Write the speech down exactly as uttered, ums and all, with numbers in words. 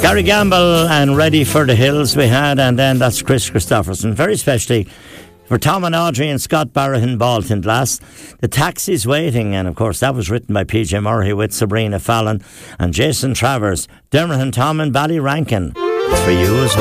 Gary Gamble and Ready for the Hills we had, and then that's Chris Christopherson. Very specially for Tom and Audrey and Scott Barrett in Baltinglass. The Taxi's Waiting, and of course that was written by P J Murray with Sabrina Fallon and Jason Travers. Dermot and Tom and Ballyrankin. It's for you as well.